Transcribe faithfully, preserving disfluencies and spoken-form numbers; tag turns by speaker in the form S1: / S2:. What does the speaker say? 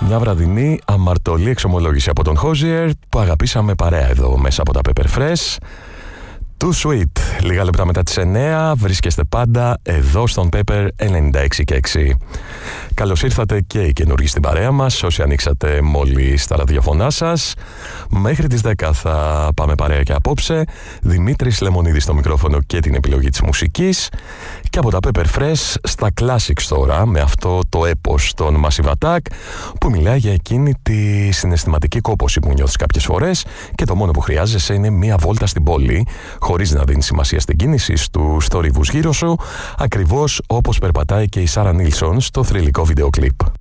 S1: μια βραδινή αμαρτωλή εξομολόγηση από τον Hozier που αγαπήσαμε παρέα εδώ μέσα από τα Pepper Fresh. Too Sweet, λίγα λεπτά μετά τις εννέα, βρίσκεστε πάντα εδώ στον Pepper ενενήντα έξι και έξι. Καλώς ήρθατε και οι καινούργοι στην παρέα μας, όσοι ανοίξατε μόλις τα ραδιοφωνά σας. Μέχρι τις δέκα θα πάμε παρέα και απόψε. Δημήτρης Λεμονίδης στο μικρόφωνο και την επιλογή της μουσικής. Και από τα Pepper Fresh στα Classics τώρα, με αυτό το έπος των Massive Attack, που μιλάει για εκείνη τη συναισθηματική κόπωση που νιώθεις κάποιες φορές και το μόνο που χρειάζεσαι είναι μία βόλτα στην πόλη, χωρίς να δίνει σημασία στην κίνηση στους θορύβους γύρω σου, ακριβώς όπως περπατάει και η Σάρα Νίλσον στο θρυλικό βίντεο κλιπ.